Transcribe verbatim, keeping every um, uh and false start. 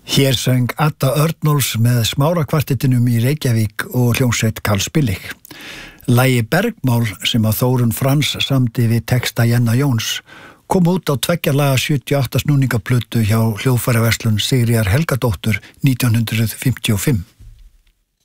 Hér söng Adda Örnóls með Smárakvartettinum í Reykjavík og hljómsveit Karl Spilling. Lagi Bergmál sem að Þórunn Frans samdi við texta Jenna Jóns kom út á tveggja laga sjötíu og átta snúningaplötu hjá hljóðfæraverslun Sigríðar Helgadóttur nítján hundruð fimmtíu og fimm.